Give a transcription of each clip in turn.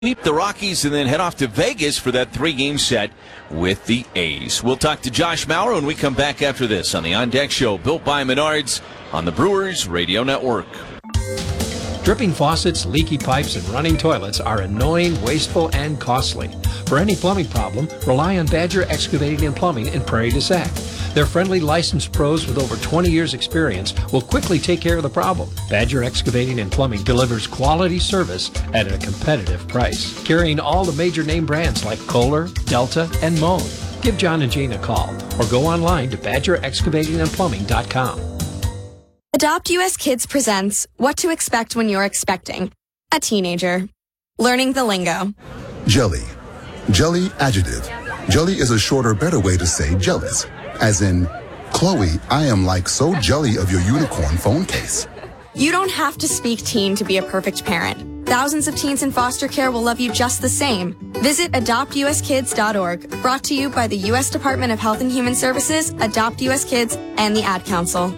Sweep the Rockies and then head off to Vegas for that 3-game set with the A's. We'll talk to Josh Maurer when we come back after this on the On Deck Show, built by Menards on the Brewers Radio Network. Dripping faucets, leaky pipes, and running toilets are annoying, wasteful, and costly. For any plumbing problem, rely on Badger Excavating and Plumbing in Prairie du Sac. Their friendly, licensed pros with over 20 years' experience will quickly take care of the problem. Badger Excavating and Plumbing delivers quality service at a competitive price, carrying all the major name brands like Kohler, Delta, and Moen. Give John and Jane a call or go online to badgerexcavatingandplumbing.com. Adopt US Kids presents What to Expect When You're Expecting a Teenager. Learning the lingo. Jelly. Jelly adjective. Jelly is a shorter, better way to say jealous. As in, Chloe, I am like so jelly of your unicorn phone case. You don't have to speak teen to be a perfect parent. Thousands of teens in foster care will love you just the same. Visit adoptuskids.org. Brought to you by the U.S. Department of Health and Human Services, Adopt US Kids, and the Ad Council.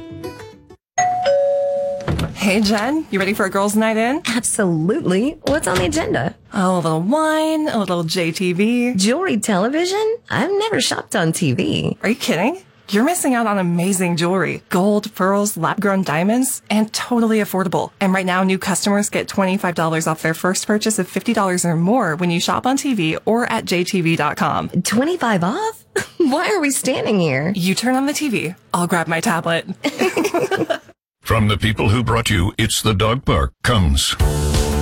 Hey, Jen, you ready for a girls' night in? Absolutely. What's on the agenda? Oh, a little wine, a little JTV. Jewelry television? I've never shopped on TV. Are you kidding? You're missing out on amazing jewelry. Gold, pearls, lab-grown diamonds, and totally affordable. And right now, new customers get $25 off their first purchase of $50 or more when you shop on TV or at jtv.com. 25 off? Why are we standing here? You turn on the TV. I'll grab my tablet. From the people who brought you It's the Dog Park comes